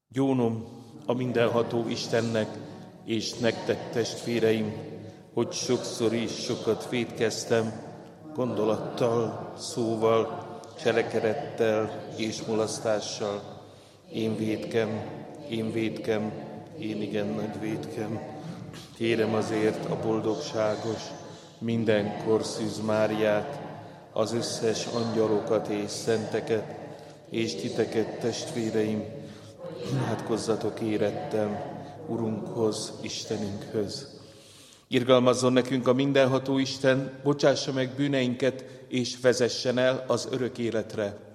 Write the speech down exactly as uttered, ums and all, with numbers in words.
Gyónom a mindenható Istennek és nektek, testvéreim, hogy sokszor is sokat vétkeztem, gondolattal, szóval, cselekedettel és mulasztással. Én vétkem, én vétkem, én igen nagy vétkem. Kérem azért a boldogságos, mindenkor Szűz Máriát, az összes angyalokat és szenteket, és titeket, testvéreim, imádkozzatok érettem Urunkhoz, Istenünkhöz. Irgalmazzon nekünk a mindenható Isten, bocsássa meg bűneinket, és vezessen el az örök életre.